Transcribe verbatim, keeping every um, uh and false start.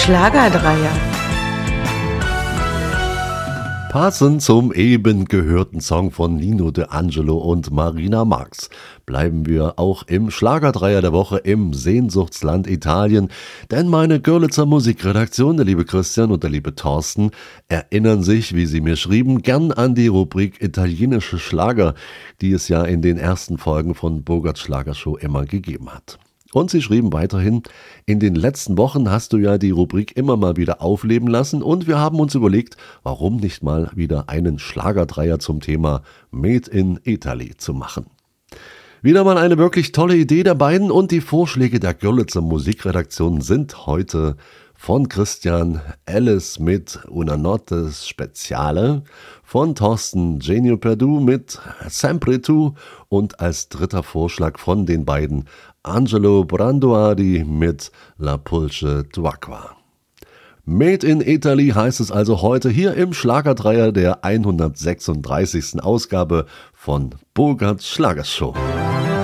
Schlagerdreier. Passend zum eben gehörten Song von Nino De Angelo und Marina Marx bleiben wir auch im Schlagerdreier der Woche im Sehnsuchtsland Italien, denn meine Görlitzer Musikredaktion, der liebe Christian und der liebe Thorsten, erinnern sich, wie sie mir schrieben, gern an die Rubrik italienische Schlager, die es ja in den ersten Folgen von Bogarts Schlagershow immer gegeben hat. Und sie schrieben weiterhin, in den letzten Wochen hast du ja die Rubrik immer mal wieder aufleben lassen und wir haben uns überlegt, warum nicht mal wieder einen Schlagerdreier zum Thema Made in Italy zu machen. Wieder mal eine wirklich tolle Idee der beiden und die Vorschläge der Görlitzer Musikredaktion sind heute von Christian Alice mit Una Notte Speziale, von Thorsten Genio Perdu mit Sempre Tu und als dritter Vorschlag von den beiden Angelo Branduardi mit La Pulce d'Acqua. Made in Italy heißt es also heute hier im Schlagerdreier der hundertsechsunddreißigsten Ausgabe von Bogarts Schlagershow.